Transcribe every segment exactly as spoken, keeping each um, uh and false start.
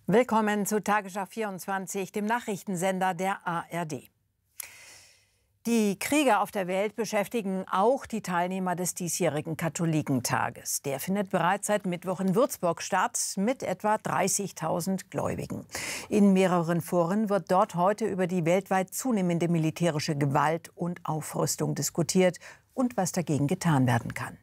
Willkommen zu Tagesschau vierundzwanzig, dem Nachrichtensender der A R D. Die Kriege auf der Welt beschäftigen auch die Teilnehmer des diesjährigen Katholikentages. Der findet bereits seit Mittwoch in Würzburg statt, mit etwa dreißigtausend Gläubigen. In mehreren Foren wird dort heute über die weltweit zunehmende militärische Gewalt und Aufrüstung diskutiert und was dagegen getan werden kann.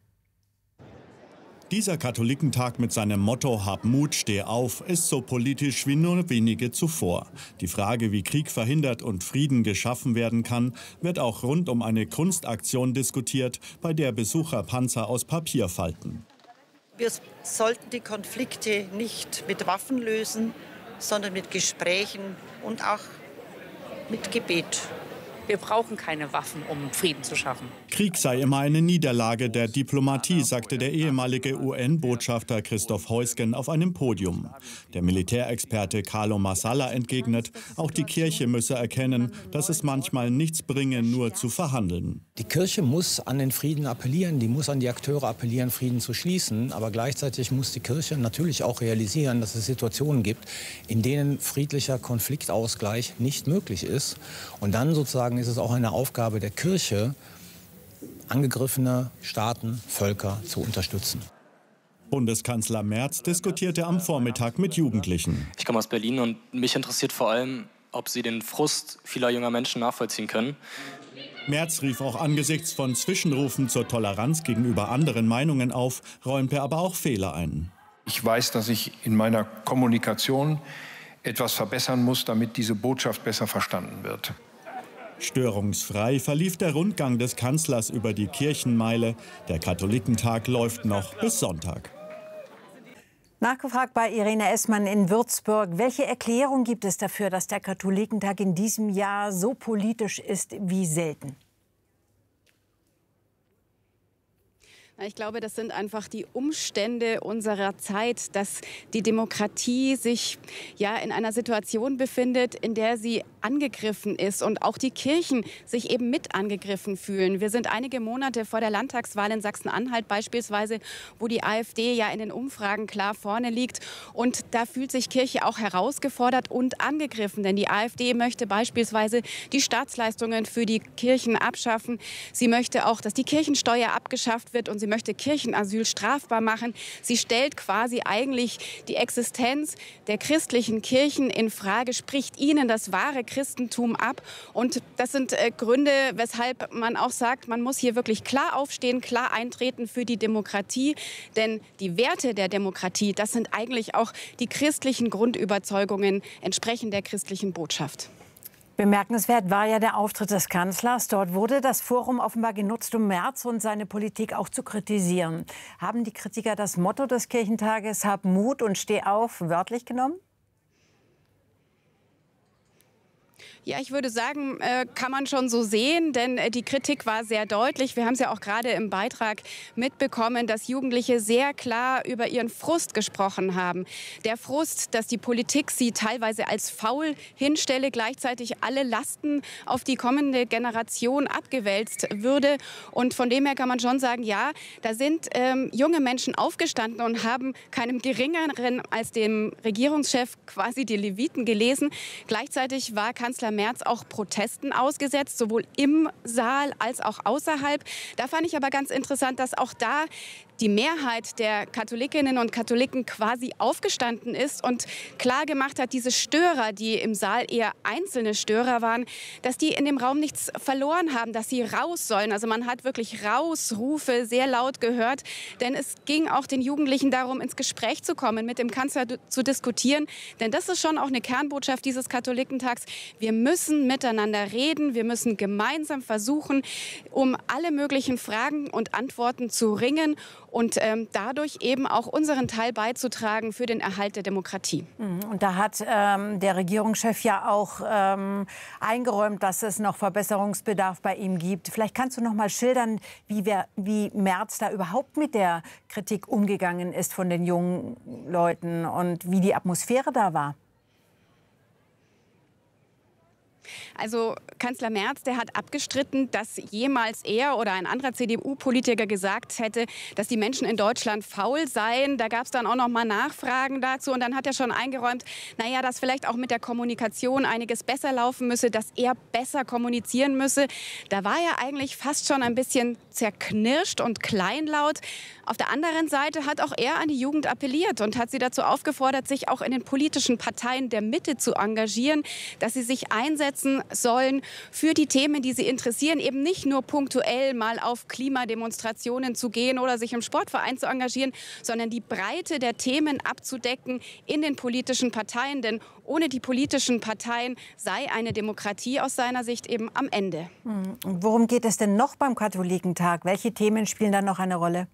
Dieser Katholikentag mit seinem Motto "Hab Mut, steh auf" ist so politisch wie nur wenige zuvor. Die Frage, wie Krieg verhindert und Frieden geschaffen werden kann, wird auch rund um eine Kunstaktion diskutiert, bei der Besucher Panzer aus Papier falten. Wir sollten die Konflikte nicht mit Waffen lösen, sondern mit Gesprächen und auch mit Gebet. Wir brauchen keine Waffen, um Frieden zu schaffen. Krieg sei immer eine Niederlage der Diplomatie, sagte der ehemalige U N-Botschafter Christoph Heusgen auf einem Podium. Der Militärexperte Carlo Massala entgegnet, auch die Kirche müsse erkennen, dass es manchmal nichts bringe, nur zu verhandeln. Die Kirche muss an den Frieden appellieren, die muss an die Akteure appellieren, Frieden zu schließen. Aber gleichzeitig muss die Kirche natürlich auch realisieren, dass es Situationen gibt, in denen friedlicher Konfliktausgleich nicht möglich ist. Und dann sozusagen ist es auch eine Aufgabe der Kirche, angegriffene Staaten, Völker zu unterstützen. Bundeskanzler Merz diskutierte am Vormittag mit Jugendlichen. Ich komme aus Berlin und mich interessiert vor allem, ob sie den Frust vieler junger Menschen nachvollziehen können. Merz rief auch angesichts von Zwischenrufen zur Toleranz gegenüber anderen Meinungen auf, räumte aber auch Fehler ein. Ich weiß, dass ich in meiner Kommunikation etwas verbessern muss, damit diese Botschaft besser verstanden wird. Störungsfrei verlief der Rundgang des Kanzlers über die Kirchenmeile. Der Katholikentag läuft noch bis Sonntag. Nachgefragt bei Irene Essmann in Würzburg. Welche Erklärung gibt es dafür, dass der Katholikentag in diesem Jahr so politisch ist wie selten? Ich glaube, das sind einfach die Umstände unserer Zeit, dass die Demokratie sich ja in einer Situation befindet, in der sie angegriffen ist und auch die Kirchen sich eben mit angegriffen fühlen. Wir sind einige Monate vor der Landtagswahl in Sachsen-Anhalt beispielsweise, wo die AfD ja in den Umfragen klar vorne liegt. Und da fühlt sich Kirche auch herausgefordert und angegriffen. Denn die AfD möchte beispielsweise die Staatsleistungen für die Kirchen abschaffen. Sie möchte auch, dass die Kirchensteuer abgeschafft wird und sie möchte Kirchenasyl strafbar machen. Sie stellt quasi eigentlich die Existenz der christlichen Kirchen in Frage, spricht ihnen das wahre Christentum ab. Und das sind äh, Gründe, weshalb man auch sagt, man muss hier wirklich klar aufstehen, klar eintreten für die Demokratie. Denn die Werte der Demokratie, das sind eigentlich auch die christlichen Grundüberzeugungen entsprechend der christlichen Botschaft. Bemerkenswert war ja der Auftritt des Kanzlers. Dort wurde das Forum offenbar genutzt, um Merz und seine Politik auch zu kritisieren. Haben die Kritiker das Motto des Kirchentages "Hab Mut und steh auf" wörtlich genommen? Ja, ich würde sagen, äh, kann man schon so sehen, denn äh, die Kritik war sehr deutlich. Wir haben es ja auch gerade im Beitrag mitbekommen, dass Jugendliche sehr klar über ihren Frust gesprochen haben. Der Frust, dass die Politik sie teilweise als faul hinstelle, gleichzeitig alle Lasten auf die kommende Generation abgewälzt würde. Und von dem her kann man schon sagen, ja, da sind ähm, junge Menschen aufgestanden und haben keinem Geringeren als dem Regierungschef quasi die Leviten gelesen. Gleichzeitig war Kanzler Merz auch Protesten ausgesetzt, sowohl im Saal als auch außerhalb. Da fand ich aber ganz interessant, dass auch da die Mehrheit der Katholikinnen und Katholiken quasi aufgestanden ist und klar gemacht hat, diese Störer, die im Saal eher einzelne Störer waren, dass die in dem Raum nichts verloren haben, dass sie raus sollen. Also man hat wirklich Rausrufe sehr laut gehört, denn es ging auch den Jugendlichen darum, ins Gespräch zu kommen, mit dem Kanzler zu diskutieren. Denn das ist schon auch eine Kernbotschaft dieses Katholikentags. Wir müssen miteinander reden, wir müssen gemeinsam versuchen, um alle möglichen Fragen und Antworten zu ringen und ähm, dadurch eben auch unseren Teil beizutragen für den Erhalt der Demokratie. Und da hat ähm, der Regierungschef ja auch ähm, eingeräumt, dass es noch Verbesserungsbedarf bei ihm gibt. Vielleicht kannst du noch mal schildern, wie, wer, wie Merz da überhaupt mit der Kritik umgegangen ist von den jungen Leuten und wie die Atmosphäre da war. Also Kanzler Merz, der hat abgestritten, dass jemals er oder ein anderer C D U-Politiker gesagt hätte, dass die Menschen in Deutschland faul seien. Da gab es dann auch noch mal Nachfragen dazu. Und dann hat er schon eingeräumt, naja, dass vielleicht auch mit der Kommunikation einiges besser laufen müsse, dass er besser kommunizieren müsse. Da war er eigentlich fast schon ein bisschen zerknirscht und kleinlaut. Auf der anderen Seite hat auch er an die Jugend appelliert und hat sie dazu aufgefordert, sich auch in den politischen Parteien der Mitte zu engagieren, dass sie sich einsetzen sollen für die Themen, die sie interessieren, eben nicht nur punktuell mal auf Klimademonstrationen zu gehen oder sich im Sportverein zu engagieren, sondern die Breite der Themen abzudecken in den politischen Parteien. Denn ohne die politischen Parteien sei eine Demokratie aus seiner Sicht eben am Ende. Worum geht es denn noch beim Katholikentag? Welche Themen spielen da noch eine Rolle?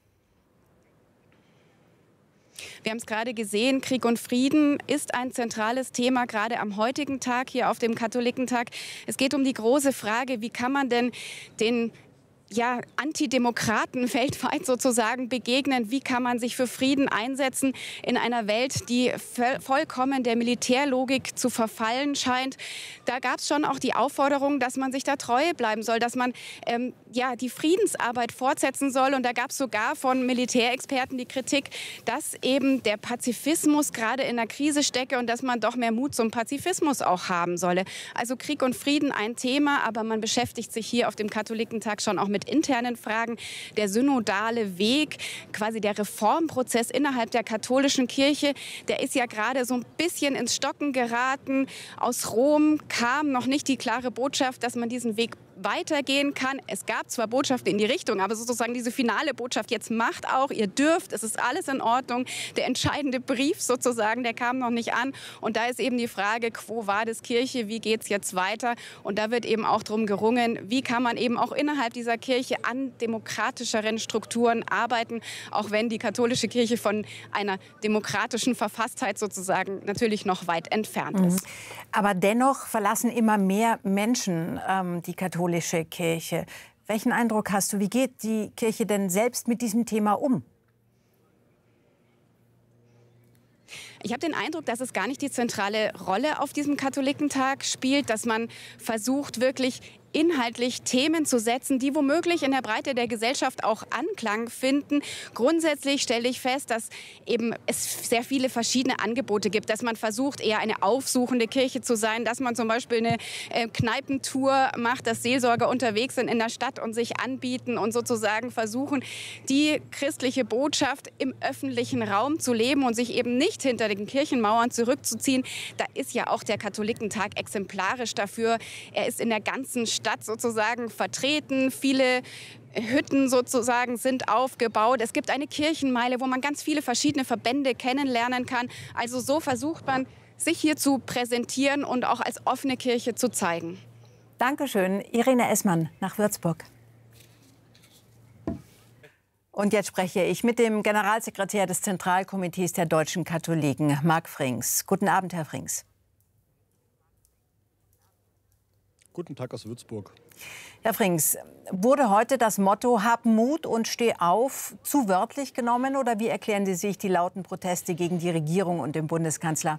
Wir haben es gerade gesehen, Krieg und Frieden ist ein zentrales Thema, gerade am heutigen Tag hier auf dem Katholikentag. Es geht um die große Frage, wie kann man denn den ja, Antidemokraten weltweit sozusagen begegnen. Wie kann man sich für Frieden einsetzen in einer Welt, die vollkommen der Militärlogik zu verfallen scheint? Da gab es schon auch die Aufforderung, dass man sich da treu bleiben soll, dass man ähm, ja, die Friedensarbeit fortsetzen soll. Und da gab es sogar von Militärexperten die Kritik, dass eben der Pazifismus gerade in der Krise stecke und dass man doch mehr Mut zum Pazifismus auch haben solle. Also Krieg und Frieden ein Thema, aber man beschäftigt sich hier auf dem Katholikentag schon auch mit internen Fragen. Der synodale Weg, quasi der Reformprozess innerhalb der katholischen Kirche, der ist ja gerade so ein bisschen ins Stocken geraten. Aus Rom kam noch nicht die klare Botschaft, dass man diesen Weg weitergehen kann. Es gab zwar Botschaften in die Richtung, aber sozusagen diese finale Botschaft, jetzt macht auch, ihr dürft, es ist alles in Ordnung. Der entscheidende Brief sozusagen, der kam noch nicht an. Und da ist eben die Frage, quo vadis Kirche, wie geht es jetzt weiter? Und da wird eben auch darum gerungen, wie kann man eben auch innerhalb dieser Kirche an demokratischeren Strukturen arbeiten, auch wenn die katholische Kirche von einer demokratischen Verfasstheit sozusagen natürlich noch weit entfernt ist. Aber dennoch verlassen immer mehr Menschen ähm, die katholische Kirche. Welchen Eindruck hast du? Wie geht die Kirche denn selbst mit diesem Thema um? Ich habe den Eindruck, dass es gar nicht die zentrale Rolle auf diesem Katholikentag spielt, dass man versucht, wirklich inhaltlich Themen zu setzen, die womöglich in der Breite der Gesellschaft auch Anklang finden. Grundsätzlich stelle ich fest, dass eben es sehr viele verschiedene Angebote gibt, dass man versucht, eher eine aufsuchende Kirche zu sein, dass man zum Beispiel eine äh, Kneipentour macht, dass Seelsorger unterwegs sind in der Stadt und sich anbieten und sozusagen versuchen, die christliche Botschaft im öffentlichen Raum zu leben und sich eben nicht hinter den Kirchenmauern zurückzuziehen. Da ist ja auch der Katholikentag exemplarisch dafür. Er ist in der ganzen Stadt Stadt sozusagen vertreten. Viele Hütten sozusagen sind aufgebaut. Es gibt eine Kirchenmeile, wo man ganz viele verschiedene Verbände kennenlernen kann. Also so versucht man, sich hier zu präsentieren und auch als offene Kirche zu zeigen. Dankeschön. Irene Essmann nach Würzburg. Und jetzt spreche ich mit dem Generalsekretär des Zentralkomitees der deutschen Katholiken, Marc Frings. Guten Abend, Herr Frings. Guten Tag aus Würzburg. Herr Frings, wurde heute das Motto "Hab Mut und steh auf" zu wörtlich genommen? Oder wie erklären Sie sich die lauten Proteste gegen die Regierung und den Bundeskanzler?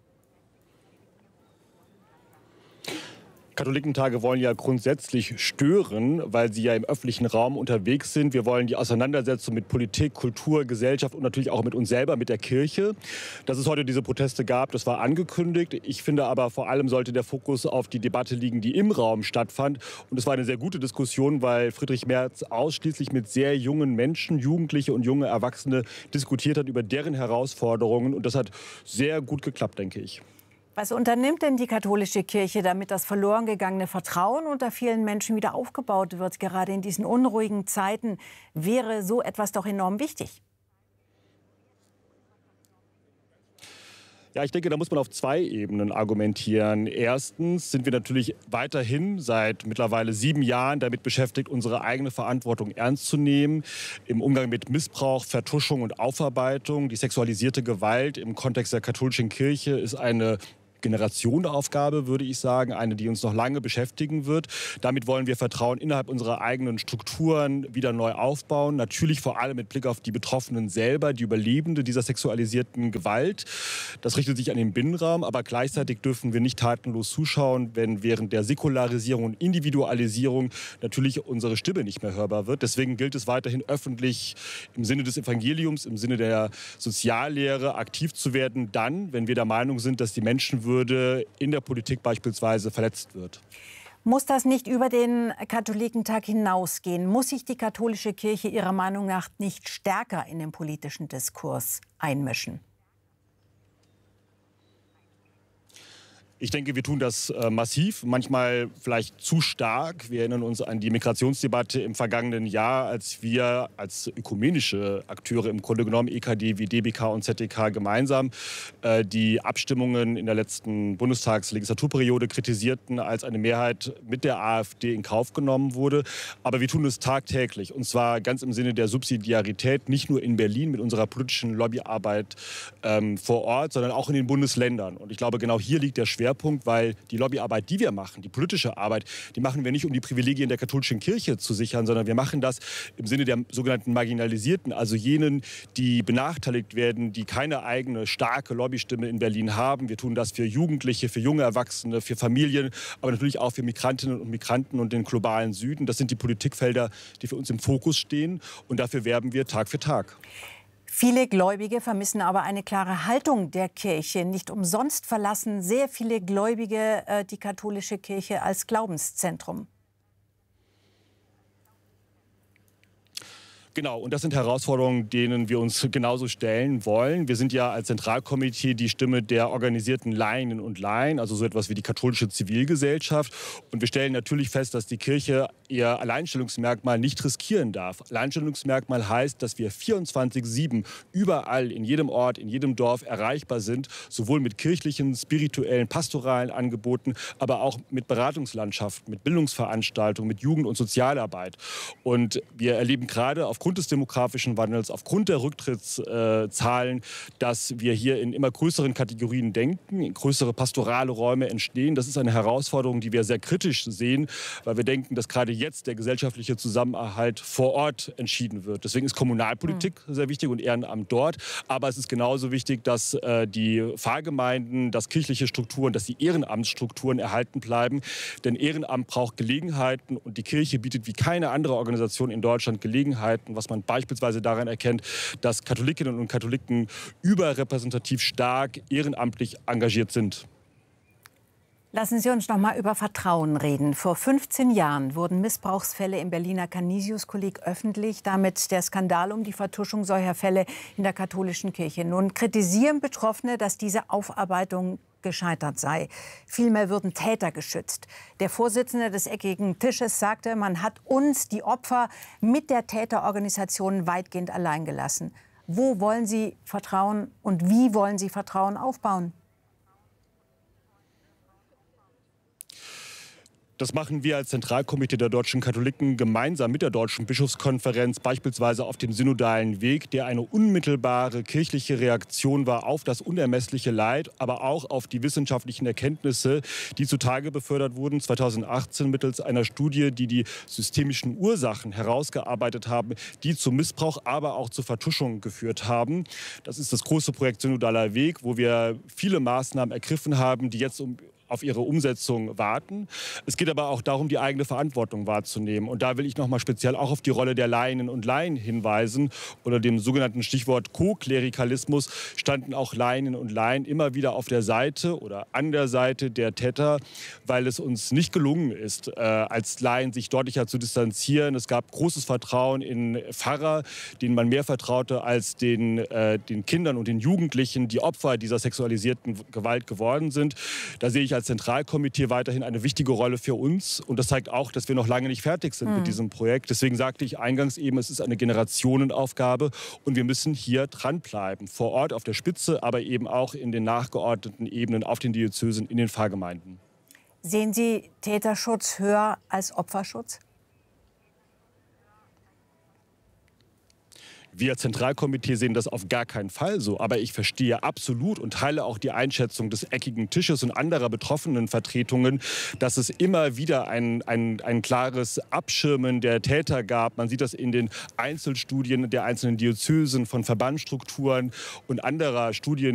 Katholikentage wollen ja grundsätzlich stören, weil sie ja im öffentlichen Raum unterwegs sind. Wir wollen die Auseinandersetzung mit Politik, Kultur, Gesellschaft und natürlich auch mit uns selber, mit der Kirche. Dass es heute diese Proteste gab, das war angekündigt. Ich finde aber, vor allem sollte der Fokus auf die Debatte liegen, die im Raum stattfand. Und es war eine sehr gute Diskussion, weil Friedrich Merz ausschließlich mit sehr jungen Menschen, Jugendliche und junge Erwachsene diskutiert hat über deren Herausforderungen. Und das hat sehr gut geklappt, denke ich. Was unternimmt denn die katholische Kirche, damit das verloren gegangene Vertrauen unter vielen Menschen wieder aufgebaut wird? Gerade in diesen unruhigen Zeiten wäre so etwas doch enorm wichtig. Ja, ich denke, da muss man auf zwei Ebenen argumentieren. Erstens sind wir natürlich weiterhin seit mittlerweile sieben Jahren damit beschäftigt, unsere eigene Verantwortung ernst zu nehmen im Umgang mit Missbrauch, Vertuschung und Aufarbeitung. Die sexualisierte Gewalt im Kontext der katholischen Kirche ist eine Generationenaufgabe, würde ich sagen, eine, die uns noch lange beschäftigen wird. Damit wollen wir Vertrauen innerhalb unserer eigenen Strukturen wieder neu aufbauen. Natürlich vor allem mit Blick auf die Betroffenen selber, die Überlebende dieser sexualisierten Gewalt. Das richtet sich an den Binnenraum, aber gleichzeitig dürfen wir nicht tatenlos zuschauen, wenn während der Säkularisierung und Individualisierung natürlich unsere Stimme nicht mehr hörbar wird. Deswegen gilt es weiterhin öffentlich im Sinne des Evangeliums, im Sinne der Soziallehre aktiv zu werden, dann, wenn wir der Meinung sind, dass die Menschenwürde in der Politik beispielsweise verletzt wird. Muss das nicht über den Katholikentag hinausgehen? Muss sich die katholische Kirche Ihrer Meinung nach nicht stärker in den politischen Diskurs einmischen? Ich denke, wir tun das äh, massiv, manchmal vielleicht zu stark. Wir erinnern uns an die Migrationsdebatte im vergangenen Jahr, als wir als ökumenische Akteure im Grunde genommen, E K D wie D B K und Z D K gemeinsam, äh, die Abstimmungen in der letzten Bundestagslegislaturperiode kritisierten, als eine Mehrheit mit der AfD in Kauf genommen wurde. Aber wir tun es tagtäglich, und zwar ganz im Sinne der Subsidiarität, nicht nur in Berlin mit unserer politischen Lobbyarbeit ähm, vor Ort, sondern auch in den Bundesländern. Und ich glaube, genau hier liegt der Schwerpunkt. Weil die Lobbyarbeit, die wir machen, die politische Arbeit, die machen wir nicht, um die Privilegien der katholischen Kirche zu sichern, sondern wir machen das im Sinne der sogenannten Marginalisierten, also jenen, die benachteiligt werden, die keine eigene starke Lobbystimme in Berlin haben. Wir tun das für Jugendliche, für junge Erwachsene, für Familien, aber natürlich auch für Migrantinnen und Migranten und den globalen Süden. Das sind die Politikfelder, die für uns im Fokus stehen, und dafür werben wir Tag für Tag. Viele Gläubige vermissen aber eine klare Haltung der Kirche. Nicht umsonst verlassen sehr viele Gläubige äh, die katholische Kirche als Glaubenszentrum. Genau, und das sind Herausforderungen, denen wir uns genauso stellen wollen. Wir sind ja als Zentralkomitee die Stimme der organisierten Laien und Laien, also so etwas wie die katholische Zivilgesellschaft. Und wir stellen natürlich fest, dass die Kirche ihr Alleinstellungsmerkmal nicht riskieren darf. Alleinstellungsmerkmal heißt, dass wir vierundzwanzig sieben überall, in jedem Ort, in jedem Dorf erreichbar sind, sowohl mit kirchlichen, spirituellen, pastoralen Angeboten, aber auch mit Beratungslandschaften, mit Bildungsveranstaltungen, mit Jugend- und Sozialarbeit. Und wir erleben gerade aufgrund des demografischen Wandels, aufgrund der Rücktrittszahlen, dass wir hier in immer größeren Kategorien denken, größere pastorale Räume entstehen. Das ist eine Herausforderung, die wir sehr kritisch sehen, weil wir denken, dass gerade jetzt der gesellschaftliche Zusammenhalt vor Ort entschieden wird. Deswegen ist Kommunalpolitik mhm. sehr wichtig und Ehrenamt dort. Aber es ist genauso wichtig, dass äh, die Pfarrgemeinden, dass kirchliche Strukturen, dass die Ehrenamtsstrukturen erhalten bleiben. Denn Ehrenamt braucht Gelegenheiten, und die Kirche bietet wie keine andere Organisation in Deutschland Gelegenheiten, was man beispielsweise daran erkennt, dass Katholikinnen und Katholiken überrepräsentativ stark ehrenamtlich engagiert sind. Lassen Sie uns noch mal über Vertrauen reden. Vor fünfzehn Jahren wurden Missbrauchsfälle im Berliner Canisius-Kolleg öffentlich, damit der Skandal um die Vertuschung solcher Fälle in der katholischen Kirche. Nun kritisieren Betroffene, dass diese Aufarbeitung gescheitert sei. Vielmehr würden Täter geschützt. Der Vorsitzende des Eckigen Tisches sagte, man hat uns, die Opfer, mit der Täterorganisation weitgehend allein gelassen. Wo wollen Sie Vertrauen und wie wollen Sie Vertrauen aufbauen? Das machen wir als Zentralkomitee der deutschen Katholiken gemeinsam mit der Deutschen Bischofskonferenz, beispielsweise auf dem synodalen Weg, der eine unmittelbare kirchliche Reaktion war auf das unermessliche Leid, aber auch auf die wissenschaftlichen Erkenntnisse, die zutage befördert wurden zweitausendachtzehn mittels einer Studie, die die systemischen Ursachen herausgearbeitet haben, die zu Missbrauch, aber auch zur Vertuschung geführt haben. Das ist das große Projekt Synodaler Weg, wo wir viele Maßnahmen ergriffen haben, die jetzt um auf ihre Umsetzung warten. Es geht aber auch darum, die eigene Verantwortung wahrzunehmen. Und da will ich noch mal speziell auch auf die Rolle der Laien und Laien hinweisen. Unter dem sogenannten Stichwort Co-Klerikalismus standen auch Laien und Laien immer wieder auf der Seite oder an der Seite der Täter, weil es uns nicht gelungen ist, äh, als Laien sich deutlicher zu distanzieren. Es gab großes Vertrauen in Pfarrer, denen man mehr vertraute als den, äh, den Kindern und den Jugendlichen, die Opfer dieser sexualisierten Gewalt geworden sind. Da sehe ich als Zentralkomitee weiterhin eine wichtige Rolle für uns. Und das zeigt auch, dass wir noch lange nicht fertig sind mhm. mit diesem Projekt. Deswegen sagte ich eingangs eben, es ist eine Generationenaufgabe und wir müssen hier dranbleiben. Vor Ort auf der Spitze, aber eben auch in den nachgeordneten Ebenen, auf den Diözesen, in den Pfarrgemeinden. Sehen Sie Täterschutz höher als Opferschutz? Wir als Zentralkomitee sehen das auf gar keinen Fall so. Aber ich verstehe absolut und teile auch die Einschätzung des eckigen Tisches und anderer Betroffenenvertretungen, dass es immer wieder ein, ein, ein klares Abschirmen der Täter gab. Man sieht das in den Einzelstudien der einzelnen Diözesen von Verbandsstrukturen und anderer Studien,